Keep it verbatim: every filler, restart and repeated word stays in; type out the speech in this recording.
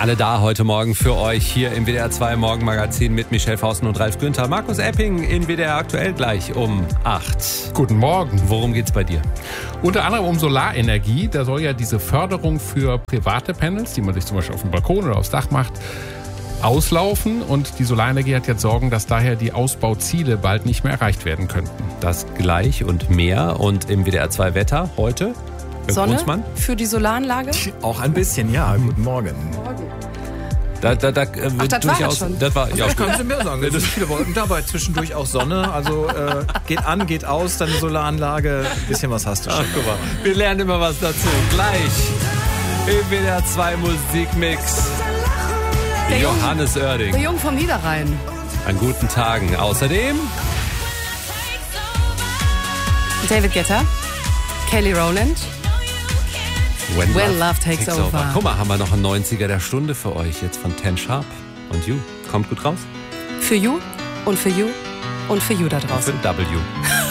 alle da heute Morgen für euch hier im W D R zwei Morgenmagazin mit Michelle Fausten und Ralf Günther. Markus Epping in W D R aktuell gleich um acht. Guten Morgen. Worum geht's bei dir? Unter anderem um Solarenergie. Da soll ja diese Förderung für private Panels, die man sich zum Beispiel auf dem Balkon oder aufs Dach macht, auslaufen. Und die Solarenergie hat jetzt Sorgen, dass daher die Ausbauziele bald nicht mehr erreicht werden könnten. Das gleich und mehr. Und im W D R zwei Wetter heute? Sonne Brunsmann? für die Solaranlage? Auch ein bisschen, ja. Guten Morgen. Da, da, da, äh, Ach, das durchaus, war das schon. Das war, ja, Das können Sie mir sagen. Es sind viele Wolken dabei, zwischendurch auch Sonne. Also äh, geht an, geht aus, deine Solaranlage. Ein bisschen was hast du schon. Ach, guck mal, wir lernen immer was dazu. Gleich im W D R zwei Musikmix. Der Johannes Jung, Oerding. Der Jung vom Niederrhein. An guten Tagen. Außerdem David Guetta. Kelly Rowland. When, When Love Takes Over. Guck mal, haben wir noch einen neunziger der Stunde für euch jetzt von Ten Sharp und You. Kommt gut raus? Für You und für You und für You da draußen. Für W.